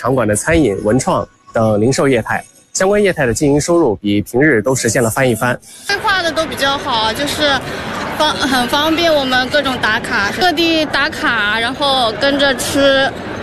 场馆的餐饮、文创等零售业态。相关业态的经营收入比平日都实现了翻一番。 规划的都比较好，就是很方便我们各种打卡，各地打卡，然后跟着吃。